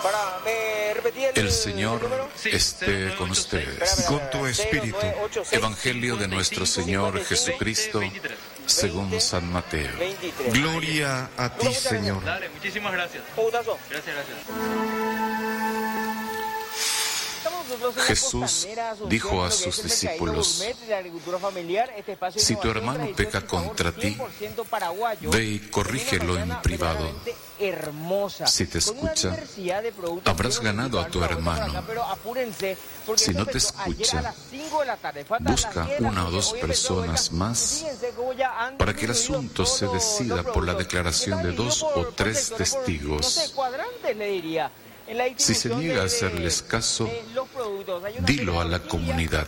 El Señor esté con ustedes. Con tu espíritu. Evangelio de nuestro Señor Jesucristo según San Mateo. Gloria a ti, Señor. Dale, muchísimas gracias. Gracias. Jesús dijo a sus discípulos: si tu hermano peca contra ti, ve y corrígelo en privado. Si te escucha, habrás ganado a tu hermano. Si no te escucha, busca una o dos personas más para que el asunto se decida por la declaración de 2 o 3 testigos. Si se niega a hacerles caso, dilo a la comunidad.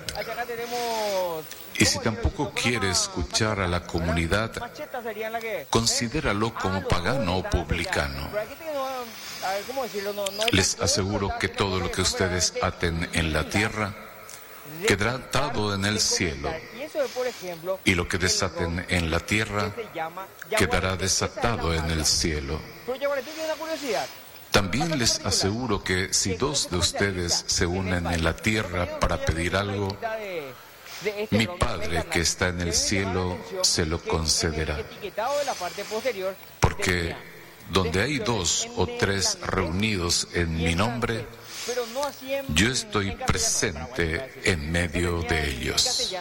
Y si tampoco quiere escuchar a la comunidad, considéralo como pagano o publicano. Les aseguro que todo lo que ustedes aten en la tierra quedará atado en el cielo, y lo que desaten en la tierra quedará desatado en el cielo. También les aseguro que si 2 de ustedes se unen en la tierra para pedir algo, mi Padre que está en el cielo se lo concederá. Porque donde hay 2 o 3 reunidos en mi nombre, yo estoy presente en medio de ellos.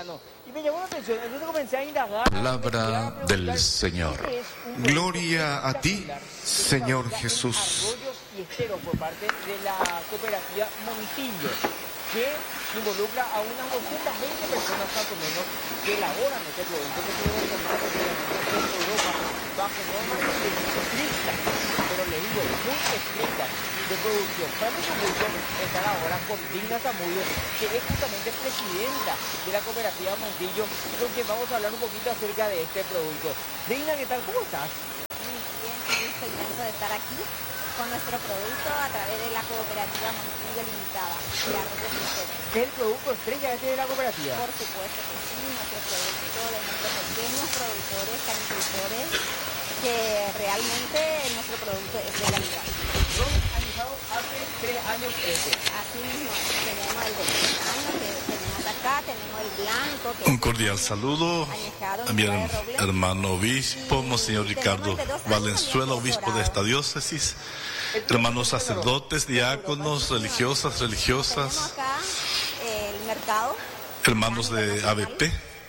Palabra del Señor. Gloria a ti, Señor Jesús. Por parte de la cooperativa Montillo, que involucra a unas 220 personas más o menos que elaboran este producto que se organiza en Europa bajo normas estrictas, pero le digo, muy estrictas de producción. Para mucho gusto estar ahora con Digna Zamudio, que es justamente presidenta de la cooperativa Montillo, con quien vamos a hablar un poquito acerca de este producto. Digna, ¿qué tal? ¿Cómo estás? Muy bien, estoy contento de estar aquí con nuestro producto a través de la cooperativa Montillo Limitada. ¿Es el producto estrella de la cooperativa? Por supuesto que sí, nuestro producto de nuestros pequeños productores, canicultores, que realmente nuestro producto es de calidad. Hace 3 años Así mismo, tenemos el de 3 años que tenemos acá, tenemos el blanco. Que un cordial saludo a mi hermano obispo, Monseñor Ricardo Valenzuela, obispo de esta diócesis, hermanos sacerdotes, diáconos, religiosas, tenemos acá el mercado, hermanos de ABP,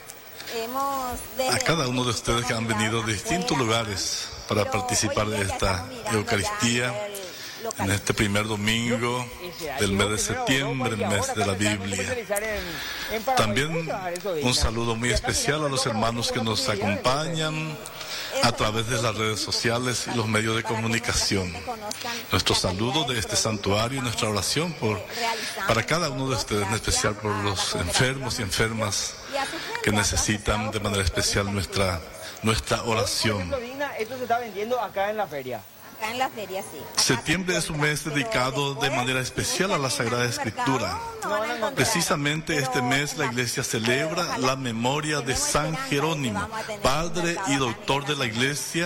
a cada uno de ustedes que han venido de distintos lugares para participar de esta Eucaristía en este primer domingo del mes de septiembre, el mes de la Biblia. También un saludo muy especial a los hermanos que nos acompañan a través de las redes sociales y los medios de comunicación. Nuestro saludo de este santuario y nuestra oración para cada uno de ustedes, en especial por los enfermos y enfermas que necesitan de manera especial nuestra oración. Esto se está vendiendo acá en la feria. En la feria, sí. Septiembre es un mes dedicado de manera especial a la Sagrada Escritura. Precisamente este mes la Iglesia celebra la memoria de San Jerónimo, padre y doctor de la Iglesia,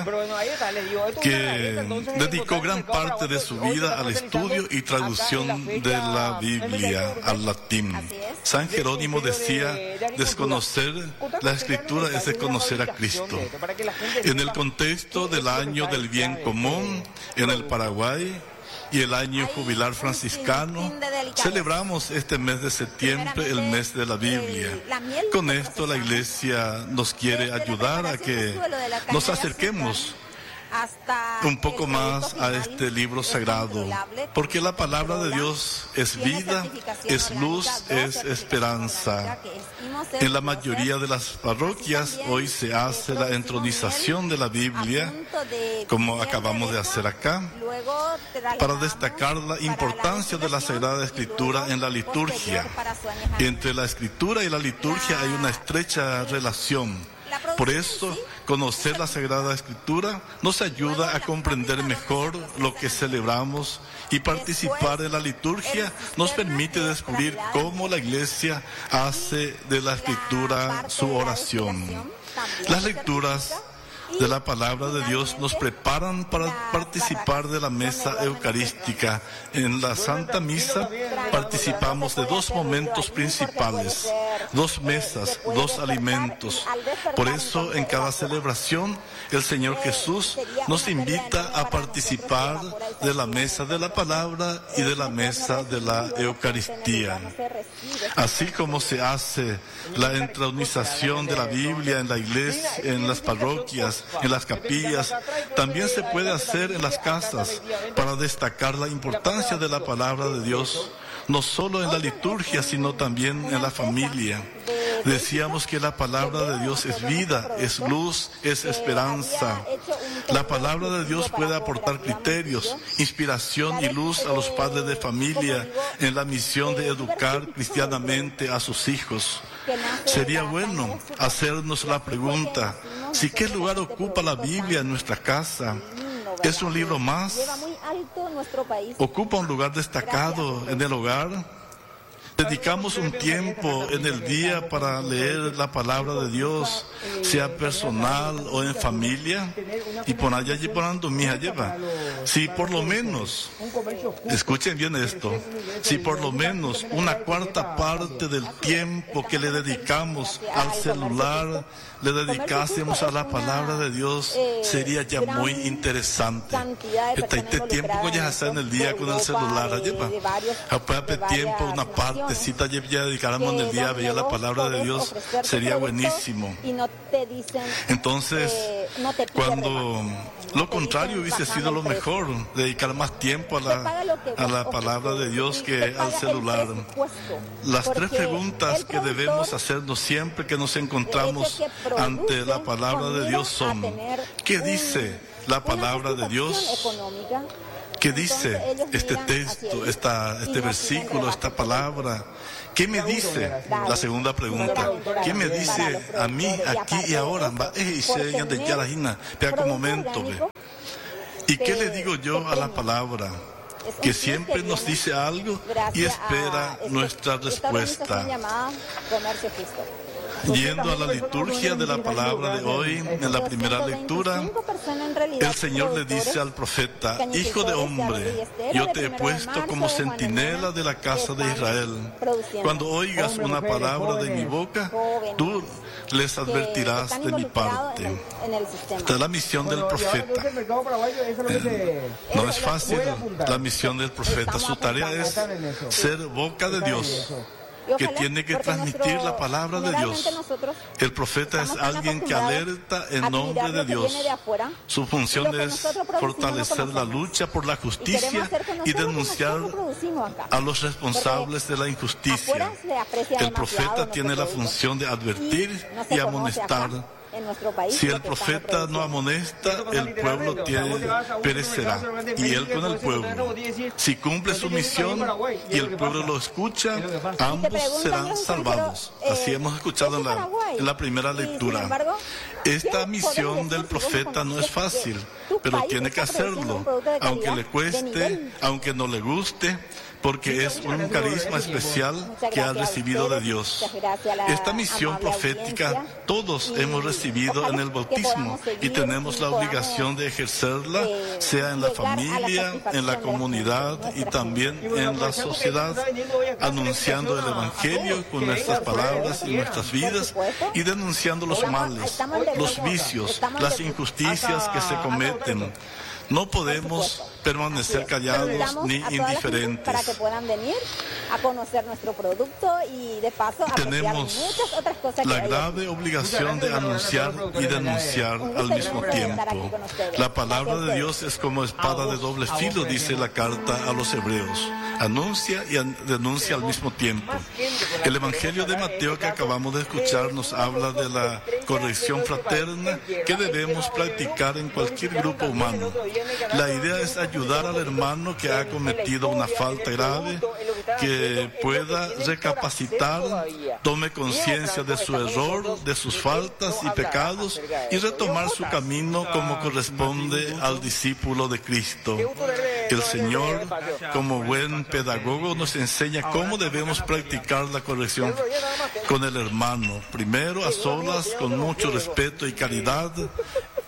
que dedicó gran parte de su vida al estudio y traducción de la Biblia al latín. San Jerónimo decía: desconocer la Escritura es desconocer a Cristo. En el contexto del año del bien común, en el Paraguay y el año jubilar franciscano, celebramos este mes de septiembre, el mes de la Biblia. Con esto la Iglesia nos quiere ayudar a que nos acerquemos un poco más a este libro sagrado, porque la palabra de Dios es vida, es luz, es esperanza. En la mayoría de las parroquias hoy se hace la entronización de la Biblia, como acabamos de hacer acá, para destacar la importancia de la Sagrada Escritura en la liturgia. Entre la Escritura y la liturgia hay una estrecha relación. Por eso, conocer la Sagrada Escritura nos ayuda a comprender mejor lo que celebramos, y participar en la liturgia nos permite descubrir cómo la Iglesia hace de la Escritura su oración. Las lecturas de la palabra de Dios nos preparan para participar de la mesa eucarística. En la Santa Misa participamos de dos momentos principales, dos mesas, dos alimentos. Por eso en cada celebración el Señor Jesús nos invita a participar de la mesa de la palabra y de la mesa de la Eucaristía. Así como se hace la entronización de la Biblia en la iglesia, en las parroquias, en las capillas, también se puede hacer en las casas para destacar la importancia de la palabra de Dios, no solo en la liturgia, sino también en la familia. Decíamos que la palabra de Dios es vida, es luz, es esperanza. La palabra de Dios puede aportar criterios, inspiración y luz a los padres de familia en la misión de educar cristianamente a sus hijos. Sería bueno hacernos la pregunta, si qué lugar ocupa la Biblia en nuestra casa. ¿Es un libro más? ¿Ocupa un lugar destacado en el hogar? ¿Dedicamos un tiempo en el día para leer la palabra de Dios, sea personal o en familia? Y por allá llevando mi lleva. Si por lo menos, escuchen bien esto, si por lo menos una cuarta parte del tiempo que le dedicamos al celular, le dedicásemos a la palabra de Dios, sería ya muy interesante. Este tiempo que ya está en el día con el celular, lleva. Aparte tiempo, una parte. Si ya dedicáramos en el día a ver la palabra de Dios, sería buenísimo. Entonces, cuando lo contrario hubiese sido lo mejor, dedicar más tiempo a la palabra de Dios que al celular. Las tres preguntas que debemos hacernos siempre que nos encontramos ante la palabra de Dios son: ¿qué dice la palabra de Dios? ¿Qué dice este texto, este versículo, esta palabra? ¿Qué me dice? La segunda pregunta. ¿Qué me dice a mí aquí y ahora? ¿Y qué le digo yo a la palabra? Que siempre nos dice algo y espera nuestra respuesta. Yendo a la liturgia de la palabra de hoy, en la primera lectura, el Señor le dice al profeta: Hijo de hombre, yo te he puesto como centinela de la casa de Israel. Cuando oigas una palabra de mi boca, tú les advertirás de mi parte. Esta es la misión del profeta. No es fácil la misión del profeta. Su tarea es ser boca de Dios, que tiene que transmitir la palabra de Dios. El profeta es alguien que alerta en nombre de Dios. Su función es fortalecer la lucha por la justicia y denunciar a los responsables de la injusticia. El profeta tiene la función de advertir y amonestar. Si el profeta no amonesta, el pueblo perecerá, y él con el pueblo. Si cumple su misión y el pueblo lo escucha, ambos serán salvados. Así hemos escuchado en la primera lectura. Esta misión del profeta no es fácil, pero tiene que hacerlo, aunque le cueste, aunque no le guste, porque es un carisma especial que ha recibido de Dios. Esta misión profética todos hemos recibido en el bautismo y tenemos la obligación de ejercerla, sea en la familia, en la comunidad y también en la sociedad, anunciando el Evangelio con nuestras palabras y nuestras vidas y denunciando los males, los vicios, las injusticias que se cometen. No podemos permanecer callados ni indiferentes. Para que puedan venir a conocer nuestro producto y de paso apreciar muchas otras cosas. La grave obligación de anunciar y denunciar al mismo tiempo. La palabra de Dios es como espada de doble filo, dice la carta a los Hebreos. Anuncia y denuncia al mismo tiempo. El Evangelio de Mateo que acabamos de escuchar nos habla de la corrección fraterna que debemos practicar en cualquier grupo humano. La idea es ayudar al hermano que ha cometido una falta grave, que pueda recapacitar, tome conciencia de su error, de sus faltas y pecados y retomar su camino como corresponde al discípulo de Cristo. El Señor, como buen pedagogo, nos enseña cómo debemos practicar la corrección con el hermano. Primero, a solas, con mucho respeto y caridad,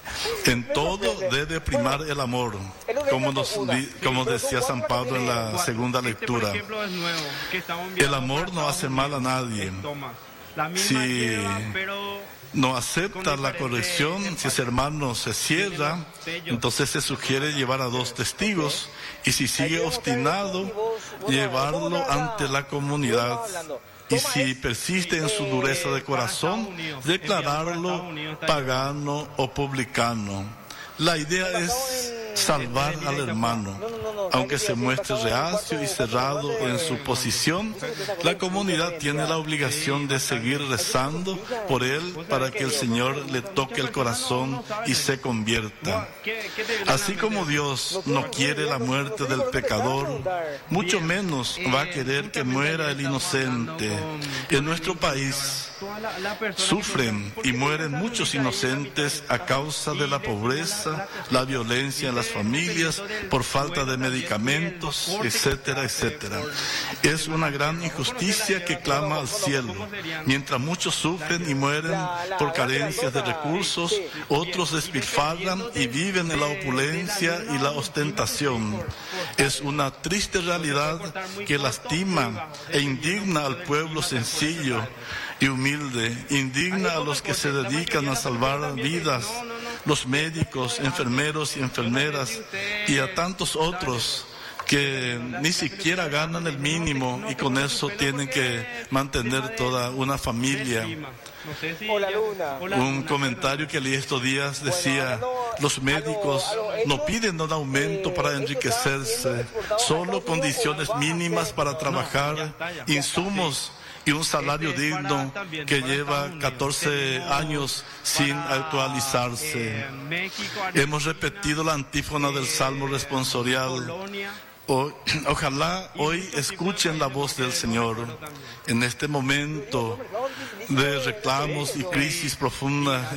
En todo debe primar el amor, como decía San Pablo en la segunda lectura. El amor no hace mal a nadie. Si no acepta la corrección, si ese hermano se cierra, entonces se sugiere llevar a 2 testigos, y si sigue obstinado, llevarlo ante la comunidad. Y si persiste en su dureza de corazón, declararlo pagano o publicano. La idea es salvar al hermano. Aunque se muestre reacio y cerrado en su posición, la comunidad tiene la obligación de seguir rezando por él para que el Señor le toque el corazón y se convierta. Así como Dios no quiere la muerte del pecador, mucho menos va a querer que muera el inocente. En nuestro país sufren y mueren muchos inocentes a causa de la pobreza, la violencia en las familias, por falta de medicamentos, etcétera, etcétera. Es una gran injusticia que clama al cielo. Mientras muchos sufren y mueren por carencias de recursos, otros despilfarran y viven en la opulencia y la ostentación. Es una triste realidad que lastima e indigna al pueblo sencillo y humilde, indigna a los que se dedican a salvar vidas, los médicos, enfermeros y enfermeras, y a tantos otros que ni siquiera ganan el mínimo y con eso tienen que mantener toda una familia. Un comentario que leí estos días decía: los médicos no piden un aumento para enriquecerse, solo condiciones mínimas para trabajar, insumos y un salario digno que lleva 14 años sin actualizarse. Hemos repetido la antífona del Salmo responsorial. Ojalá hoy escuchen la voz del Señor. En este momento de reclamos y crisis profunda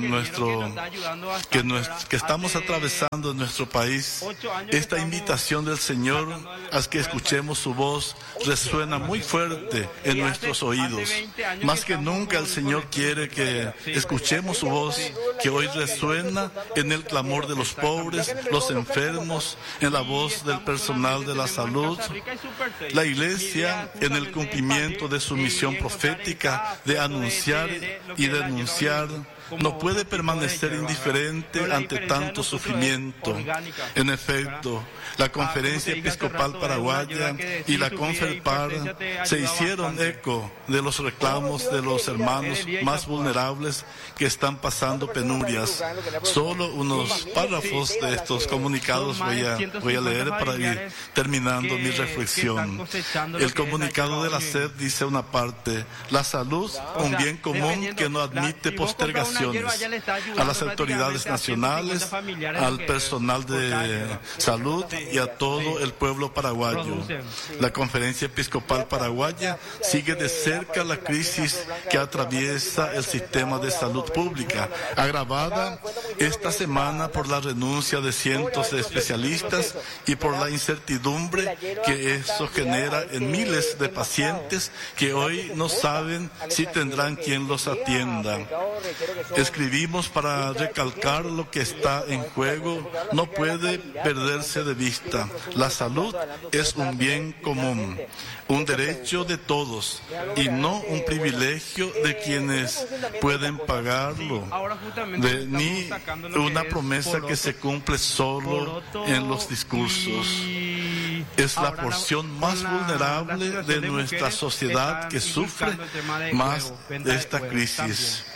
que estamos atravesando en nuestro país, esta invitación del Señor a que escuchemos su voz resuena muy fuerte en nuestros oídos. Más que nunca el Señor quiere que escuchemos su voz, que hoy resuena en el clamor de los pobres, los enfermos, en la voz del personal de la salud. La Iglesia, en el cumplimiento de su misión profética de anunciar y denunciar, no puede permanecer indiferente ante tanto sufrimiento. En efecto, la Conferencia Episcopal Paraguaya y la Conferpar se hicieron eco de los reclamos de los hermanos más vulnerables que están pasando penurias. Solo unos párrafos de estos comunicados voy a leer para ir terminando mi reflexión. El comunicado de la SED dice una parte: la salud, un bien común que no admite postergación. A las autoridades nacionales, al personal de salud y a todo el pueblo paraguayo. La Conferencia Episcopal Paraguaya sigue de cerca la crisis que atraviesa el sistema de salud pública, agravada esta semana por la renuncia de cientos de especialistas y por la incertidumbre que eso genera en miles de pacientes que hoy no saben si tendrán quien los atienda. Escribimos para recalcar lo que está en juego, no puede perderse de vista. La salud es un bien común, un derecho de todos y no un privilegio de quienes pueden pagarlo, ni una promesa que se cumple solo en los discursos. Es la porción más vulnerable de nuestra sociedad que sufre más de esta crisis.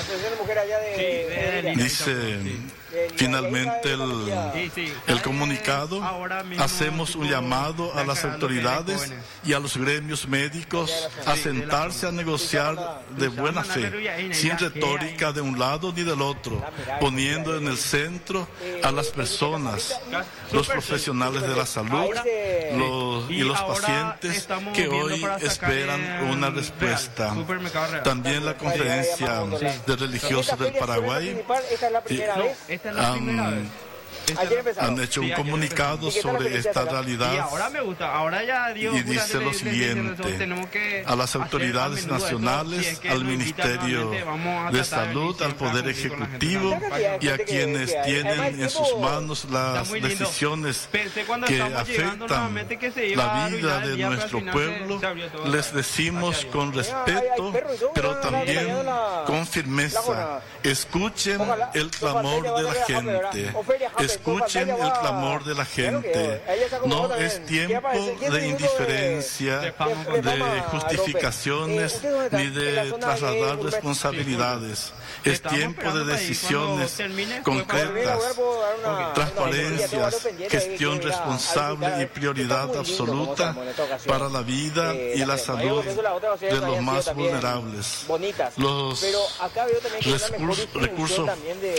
Dice finalmente el comunicado: hacemos un llamado a las autoridades y a los gremios médicos a sentarse a negociar de buena fe, sin retórica de un lado ni del otro, poniendo en el centro a las personas, los profesionales de la salud y los pacientes que hoy esperan una respuesta. También la Conferencia de Religiosos del Paraguay han hecho un comunicado sobre esta realidad. Y ahora me gusta, ahora ya Dios. Y dice lo siguiente: a las autoridades nacionales, al Ministerio de Salud, al Poder Ejecutivo y a quienes tienen en sus manos las decisiones que afectan la vida de nuestro pueblo, les decimos con respeto, pero también con firmeza: escuchen el clamor de la gente, escuchen el clamor de la gente. No es tiempo de indiferencia, de justificaciones, ni de trasladar responsabilidades. Es tiempo de decisiones concretas, transparencias, gestión responsable y prioridad absoluta para la vida y la salud de los más vulnerables. Los recursos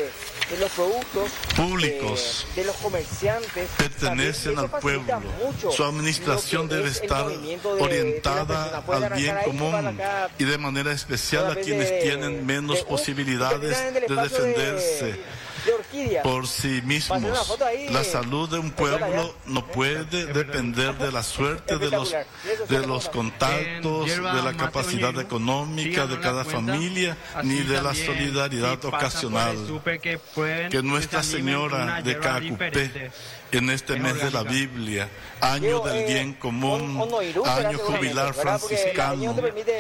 públicos pertenecen al pueblo. Su administración debe estar orientada al bien común y de manera especial a quienes tienen menos posibilidades de defenderse por sí mismos. La salud de un pueblo no puede depender de la suerte de los contactos, de la capacidad económica de cada familia, ni de la solidaridad ocasional. Que Nuestra Señora de Cacupé, en este mes de la Biblia, año del bien común, año jubilar franciscano,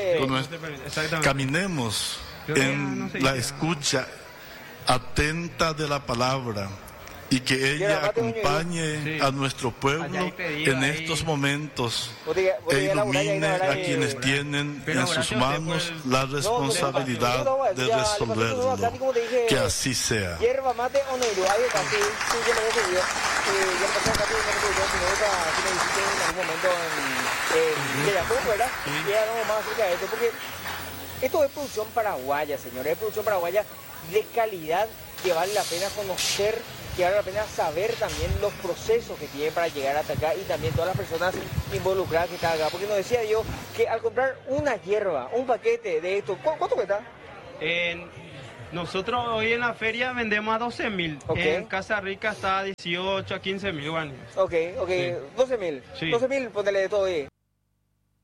caminemos en la escucha atenta de la palabra y que ella acompañe a nuestro pueblo en estos momentos e ilumine a quienes tienen en sus manos la responsabilidad de resolverlo. Que así sea. Esto es producción paraguaya, señores, es producción paraguaya de calidad que vale la pena conocer, que vale la pena saber también los procesos que tiene para llegar hasta acá y también todas las personas involucradas que están acá. Porque nos decía yo que al comprar una hierba, un paquete de esto, ¿cuánto cuesta? Nosotros hoy en la feria vendemos a 12.000. En Casa Rica está a 18 a 15.000 guanes. Ok, sí. 12.000. Sí. 12.000, ponele de todo ahí.